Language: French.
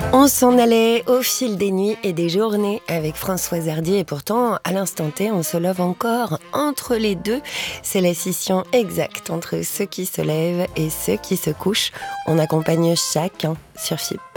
On s'en allait au fil des nuits et des journées avec Françoise Hardy et pourtant, à l'instant T, on se lève encore entre les deux. C'est la scission exacte entre ceux qui se lèvent et ceux qui se couchent. On accompagne chacun sur FIP.